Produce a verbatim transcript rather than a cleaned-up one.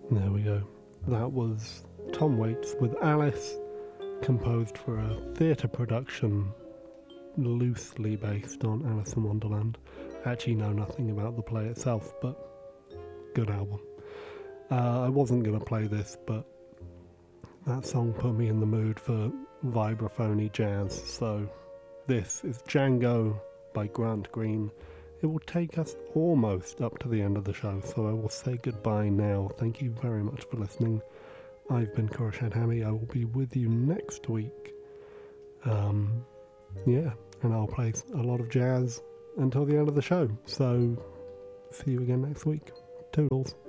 There we go. That was Tom Waits with Alice, composed for a theatre production loosely based on Alice in Wonderland. I actually know nothing about the play itself, but good album. Uh, I wasn't going to play this, but that song put me in the mood for vibraphony jazz, so this is Django by Grant Green. It will take us almost up to the end of the show, so I will say goodbye now. Thank you very much for listening. I've been Khurshid Hammy. I will be with you next week. Um, yeah, and I'll play a lot of jazz until the end of the show. So, see you again next week. Toodles.